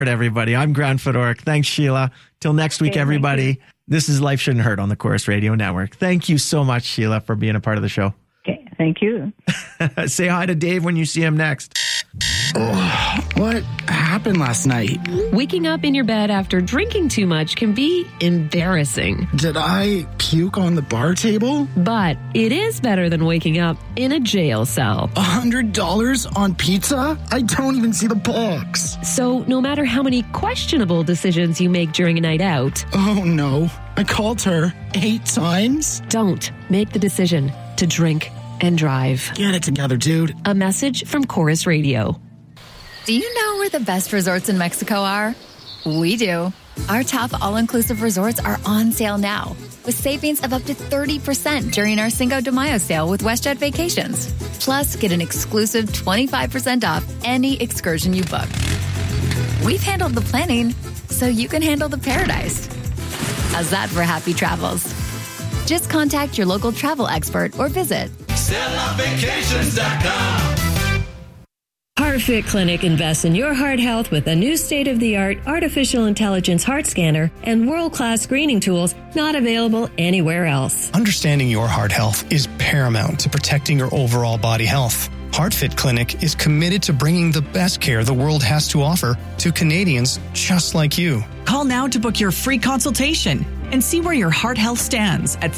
Everybody, I'm Grant Fedoruk. Thanks, Sheila. Till next week, everybody. This is Life Shouldn't Hurt on the Chorus Radio Network. Thank you so much, Sheila, for being a part of the show. Okay, thank you. Say hi to Dave when you see him next. Oh, what happened last night? Waking up in your bed after drinking too much can be embarrassing. Did I puke on the bar table? But it is better than waking up in a jail cell. $100 on pizza? I don't even see the box. So no matter how many questionable decisions you make during a night out... Oh no, I called her 8 times? Don't make the decision to drink and drive. Get it together, dude. A message from Chorus Radio. Do you know where the best resorts in Mexico are? We do. Our top all-inclusive resorts are on sale now, with savings of up to 30% during our Cinco de Mayo sale with WestJet Vacations. Plus, get an exclusive 25% off any excursion you book. We've handled the planning, so you can handle the paradise. How's that for happy travels? Just contact your local travel expert or visit StelaVacations.com. HeartFit Clinic invests in your heart health with a new state-of-the-art artificial intelligence heart scanner and world-class screening tools not available anywhere else. Understanding your heart health is paramount to protecting your overall body health. HeartFit Clinic is committed to bringing the best care the world has to offer to Canadians just like you. Call now to book your free consultation and see where your heart health stands at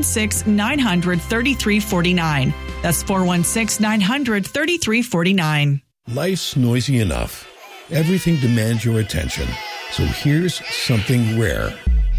416-900-3349. That's 416-900-3349. Life's noisy enough. Everything demands your attention. So here's something rare.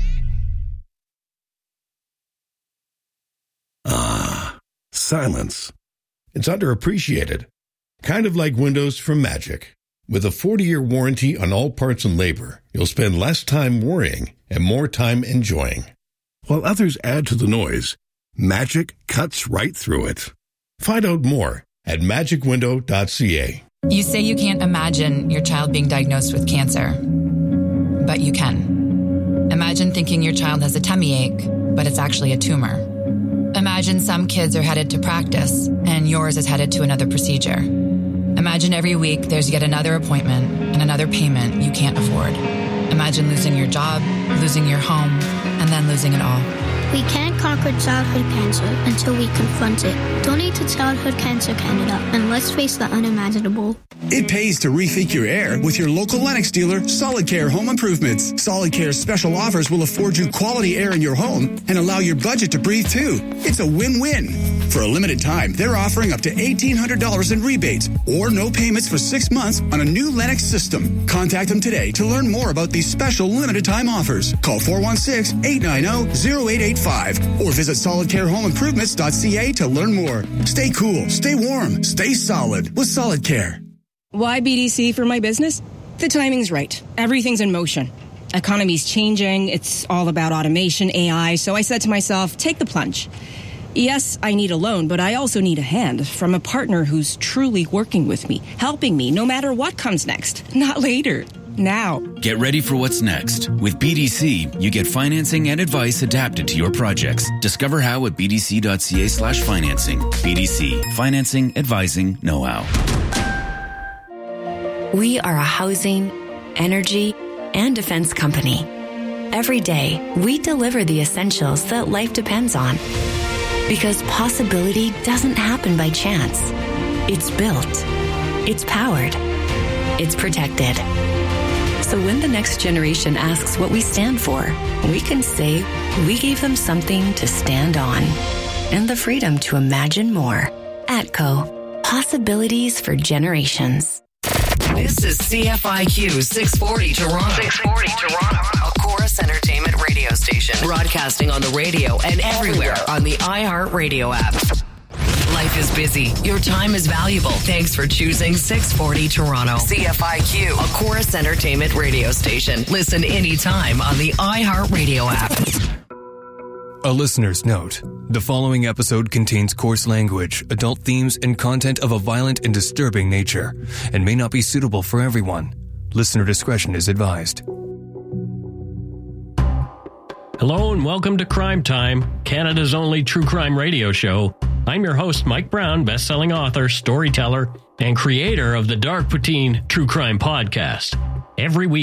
Ah, silence. It's underappreciated. Kind of like windows from Magic. With a 40-year warranty on all parts and labor, you'll spend less time worrying and more time enjoying. While others add to the noise, Magic cuts right through it. Find out more at magicwindow.ca. You say you can't imagine your child being diagnosed with cancer, but you can. Imagine thinking your child has a tummy ache, but it's actually a tumor. Imagine some kids are headed to practice and yours is headed to another procedure. Imagine every week there's yet another appointment and another payment you can't afford. Imagine losing your job, losing your home, and then losing it all. We can't conquer childhood cancer until we confront it. Donate to Childhood Cancer Canada and let's face the unimaginable. It pays to rethink your air with your local Lennox dealer, Solid Care Home Improvements. Solid Care's special offers will afford you quality air in your home and allow your budget to breathe too. It's a win-win. For a limited time, they're offering up to $1,800 in rebates or no payments for 6 months on a new Lennox system. Contact them today to learn more about these special limited time offers. Call 416-890-0885 or visit solidcarehomeimprovements.ca to learn more. Stay cool, stay warm, stay solid with Solid Care. Why BDC for my business? The timing's right. Everything's in motion. Economy's changing. It's all about automation, AI. So I said to myself, take the plunge. Yes, I need a loan, but I also need a hand from a partner who's truly working with me, helping me no matter what comes next. Not later. Now. Get ready for what's next. With BDC, you get financing and advice adapted to your projects. Discover how at bdc.ca/financing. BDC. Financing, advising, know-how. We are a housing, energy, and defense company. Every day, we deliver the essentials that life depends on. Because possibility doesn't happen by chance. It's built. It's powered. It's protected. So when the next generation asks what we stand for, we can say we gave them something to stand on and the freedom to imagine more. ATCO. Possibilities for generations. This is CFIQ 640 Toronto. 640 Toronto. A Chorus Entertainment radio station. Broadcasting on the radio and everywhere on the iHeartRadio app. Life is busy. Your time is valuable. Thanks for choosing 640 Toronto. CFIQ, a Chorus Entertainment radio station. Listen anytime on the iHeartRadio app. A listener's note. The following episode contains coarse language, adult themes, and content of a violent and disturbing nature, and may not be suitable for everyone. Listener discretion is advised. Hello and welcome to Crime Time, Canada's only true crime radio show. I'm your host, Mike Brown, best-selling author, storyteller, and creator of the Dark Poutine True Crime Podcast. every week.